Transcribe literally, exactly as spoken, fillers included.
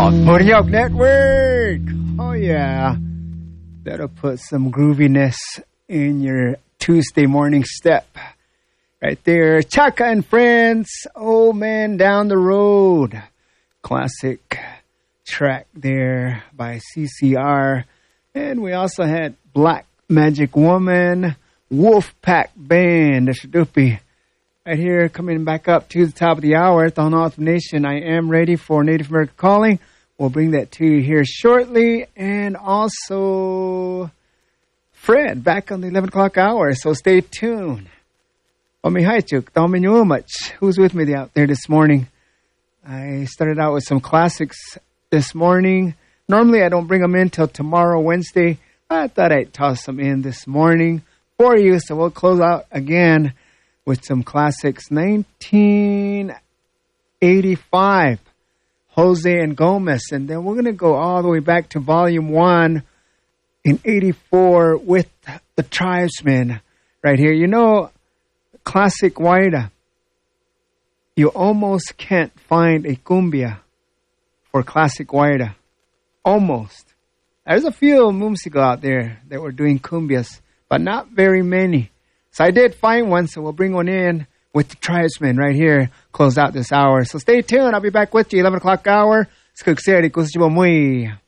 Bordeaux Network. Oh yeah, that'll put some grooviness in your Tuesday morning step. Right there, Chaka and Friends, Old Man Down the Road. Classic track there by C C R. And we also had Black Magic Woman, Wolfpack Band, the Shadupi. Right here, coming back up to the top of the hour at the North Nation. I am ready for Native American Calling. We'll bring that to you here shortly. And also, Fred, back on the eleven o'clock hour. So stay tuned. Omihaichuk, Dominyumach. Who's with me out there this morning? I started out with some classics this morning. Normally, I don't bring them in till tomorrow, Wednesday. I thought I'd toss them in this morning for you. So we'll close out again with some classics. nineteen eighty-five, Jose and Gomez. And then we're going to go all the way back to volume one in eighty-four with the Tribesmen right here. You know, classic Waida, you almost can't find a cumbia for classic Waida. Almost. There's a few Mumsigo out there that were doing cumbias, but not very many. So I did find one, so we'll bring one in with the Tribesmen right here, close out this hour. So stay tuned. I'll be back with you, eleven o'clock hour. Skuk Seri Kusjibo Mui.